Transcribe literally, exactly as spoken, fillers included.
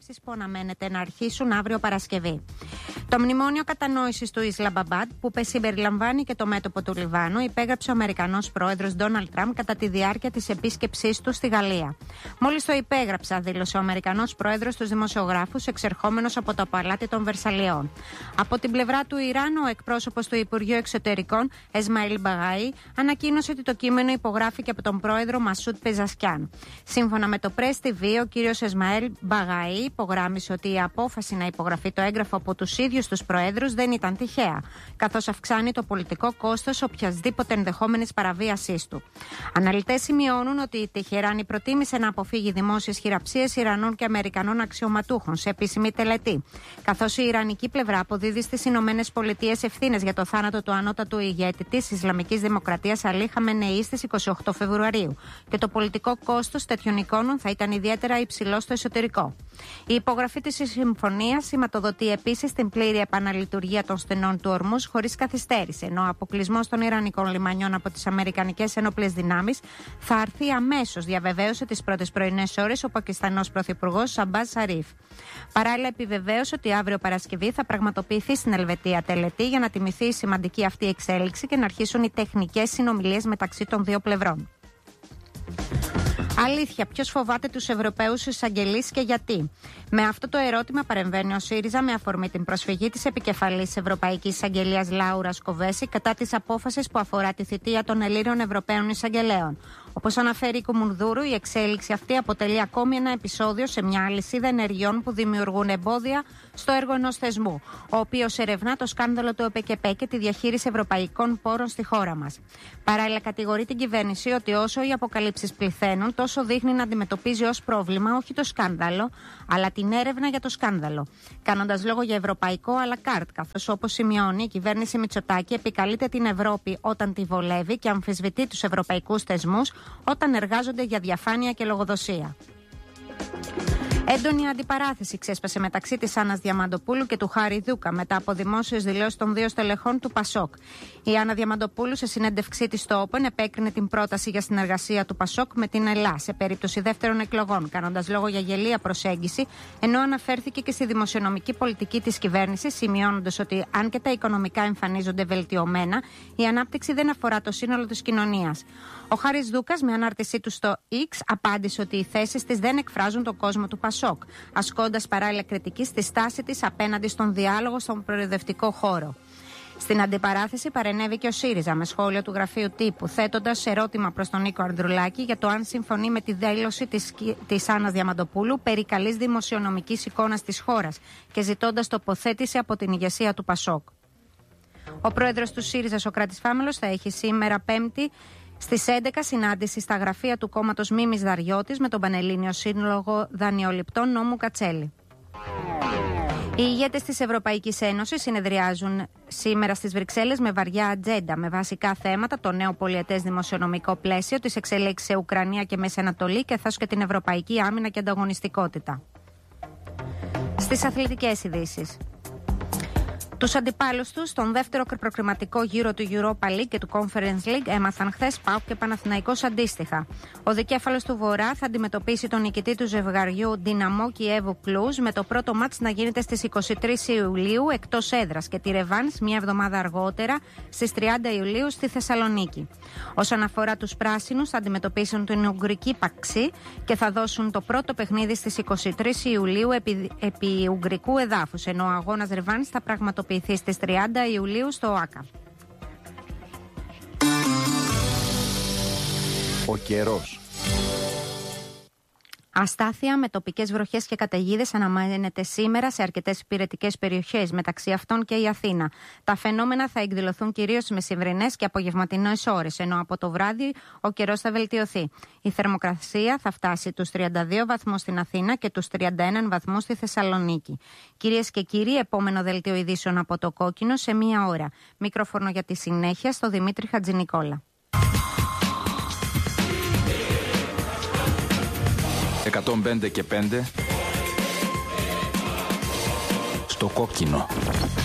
διαπραγματεύσεις που αναμένεται να αρχίσουν αύριο Παρασκευή. Το μνημόνιο κατανόησης του Ισλαμπαμπάντ, που συμπεριλαμβάνει και το μέτωπο του Λιβάνου, υπέγραψε ο Αμερικανός πρόεδρος Ντόναλντ Τραμπ κατά τη διάρκεια της επίσκεψής του στη Γαλλία. Μόλις το υπέγραψα, δήλωσε ο Αμερικανός πρόεδρος στους δημοσιογράφους, εξερχόμενος από το παλάτι των Βερσαλιών. Από την πλευρά του Ιράν, ο εκπρόσωπος του Υπουργείου Εξωτερικών, Εσμαήλ Μπαγάη, ανακοίνωσε ότι το κείμενο υπογράφηκε από τον πρόεδρο Μασούντ Πεζασκιάν. Σύμφωνα με το Press τι βι, ο κύριος Εσμαήλ Μπαγάη υπογράμμισε ότι η απόφαση να υπογραφεί το έγγραφο από τους ίδιους τους προέδρους δεν ήταν τυχαία, καθώς αυξάνει το πολιτικό κόστος οποιασδήποτε ενδεχόμενης παραβίασής του. Αναλυτές σημειώνουν ότι η Τεχεράνη προτίμησε να αποφύγει δημόσιες χειραψίες Ιρανών και Αμερικανών αξιωματούχων σε επίσημη τελετή, καθώς η Ιρανική πλευρά αποδίδει στις Ηνωμένες Πολιτείες ευθύνες για το θάνατο του ανώτατου ηγέτη της Ισλαμικής Δημοκρατίας Αλή Χαμενεή στις είκοσι οκτώ Φεβρουαρίου, και το πολιτικό κόστος τέτοιων εικόνων θα ήταν ιδιαίτερα υψηλό στο εσωτερικό. Η υπογραφή της συμφωνίας σηματοδοτεί επίσης την πλήρη επαναλειτουργία των στενών του Ορμούζ χωρίς καθυστέρηση, ενώ ο αποκλεισμός των Ιρανικών λιμανιών από τις Αμερικανικές ενόπλες δυνάμεις θα αρθεί αμέσως, διαβεβαίωσε τις πρώτες πρωινές ώρες ο Πακιστανός Πρωθυπουργός Σαμπάζ Σαρίφ. Παράλληλα, επιβεβαίωσε ότι αύριο Παρασκευή θα πραγματοποιηθεί στην Ελβετία τελετή για να τιμηθεί η σημαντική αυτή εξέλιξη και να αρχίσουν οι τεχνικές συνομιλίες μεταξύ των δύο πλευρών. Αλήθεια, ποιος φοβάται τους Ευρωπαίους εισαγγελείς και γιατί? Με αυτό το ερώτημα παρεμβαίνει ο ΣΥΡΙΖΑ με αφορμή την προσφυγή της επικεφαλής Ευρωπαϊκής Εισαγγελίας Λάουρας Κοβέση κατά της απόφασης που αφορά τη θητεία των Ελλήνων Ευρωπαίων Εισαγγελέων. Όπως αναφέρει η Κουμουνδούρου, η εξέλιξη αυτή αποτελεί ακόμη ένα επεισόδιο σε μια αλυσίδα ενεργειών που δημιουργούν εμπόδια στο έργο ενός θεσμού, ο οποίος ερευνά το σκάνδαλο του ΕΠΕΚΕΠΕ και τη διαχείριση ευρωπαϊκών πόρων στη χώρα μας. Παράλληλα, κατηγορεί την κυβέρνηση ότι όσο οι αποκαλύψεις πληθαίνουν, τόσο δείχνει να αντιμετωπίζει ως πρόβλημα όχι το σκάνδαλο, αλλά την έρευνα για το σκάνδαλο. Κάνοντας λόγο για ευρωπαϊκό à la carte, καθώς όπως σημειώνει η κυβέρνηση Μητσοτάκη επικαλείται την Ευρώπη όταν τη βολεύει και αμφισβητεί τους ευρωπαϊκούς θεσμούς όταν εργάζονται για διαφάνεια και λογοδοσία. Έντονη αντιπαράθεση ξέσπασε μεταξύ της Άννας Διαμαντοπούλου και του Χάρη Δούκα μετά από δημόσιες δηλώσεις των δύο στελεχών του Πασόκ. Η Άννα Διαμαντοπούλου, σε συνέντευξή της στο Open, επέκρινε την πρόταση για συνεργασία του Πασόκ με την ΕΛΑ σε περίπτωση δεύτερων εκλογών, κάνοντας λόγο για γελία προσέγγιση, ενώ αναφέρθηκε και στη δημοσιονομική πολιτική της κυβέρνησης, σημειώνοντας ότι αν και τα οικονομικά εμφανίζονται βελτιωμένα, η ανάπτυξη δεν αφορά το σύνολο της κοινωνίας. Ο Χάρης Δούκας, με ανάρτησή του στο X, απάντησε ότι οι θέσεις της δεν εκφράζουν τον κόσμο του Πασόκ, ασκώντας παράλληλα κριτική στη στάση της απέναντι στον διάλογο στον προεδρευτικό χώρο. Στην αντιπαράθεση παρενέβη και ο ΣΥΡΙΖΑ με σχόλιο του γραφείου τύπου, θέτοντας ερώτημα προς τον Νίκο Ανδρουλάκη για το αν συμφωνεί με τη δήλωση της, της Άννας Διαμαντοπούλου περί καλής δημοσιονομικής εικόνας της χώρας και ζητώντας τοποθέτηση από την ηγεσία του Πασόκ. Ο πρόεδρος του ΣΥΡΙΖΑ, Σωκράτης Φάμελος, θα έχει σήμερα Πέμπτη στις έντεκα συνάντηση στα γραφεία του κόμματος Μίμης Δαριώτης με τον Πανελλήνιο Σύλλογο Δανειοληπτών Νόμου Κατσέλη. Οι ηγέτες της Ευρωπαϊκής Ένωσης συνεδριάζουν σήμερα στις Βρυξέλλες με βαριά ατζέντα, με βασικά θέματα το νέο πολιετές δημοσιονομικό πλαίσιο, τις εξελίξεις σε Ουκρανία και Μέση Ανατολή, καθώς και την ευρωπαϊκή άμυνα και ανταγωνιστικότητα. Στις αθλητικές ειδήσεις. Τους αντιπάλους τους στον δεύτερο προκριματικό γύρο του Europa League και του Conference League έμαθαν χθες ΠΑΟΚ και Παναθηναϊκός αντίστοιχα. Ο δικέφαλος του Βορρά θα αντιμετωπίσει τον νικητή του ζευγαριού Δυναμό Κιέβου Κλουζ, με το πρώτο μάτς να γίνεται στις είκοσι τρεις Ιουλίου εκτός έδρας και τη ρεβάνς μια εβδομάδα αργότερα στις τριάντα Ιουλίου στη Θεσσαλονίκη. Όσον αφορά τους πράσινους, θα αντιμετωπίσουν την Ουγγρική Παξί και θα δώσουν το πρώτο παιχνίδι στις είκοσι τρεις Ιουλίου επί, επί Ουγγρικού εδάφους, ενώ ο αγώνας ρεβάνς θα πραγματοποιηθεί στις τριάντα Ιουλίου στο ΟΑΚΑ. Ο καιρός. Αστάθεια με τοπικές βροχές και καταιγίδες αναμένεται σήμερα σε αρκετές υπηρετικές περιοχές, μεταξύ αυτών και η Αθήνα. Τα φαινόμενα θα εκδηλωθούν κυρίως μεσημβρινές και απογευματινές ώρες, ενώ από το βράδυ ο καιρός θα βελτιωθεί. Η θερμοκρασία θα φτάσει τους τριάντα δύο βαθμούς στην Αθήνα και τους τριάντα ένα βαθμούς στη Θεσσαλονίκη. Κυρίες και κύριοι, επόμενο δελτίο ειδήσεων από το Κόκκινο σε μία ώρα. Μικρόφωνο για τη συνέχεια στο Δημήτρη Χατζηνικόλα. εκατόν πέντε και πέντε στο Κόκκινο.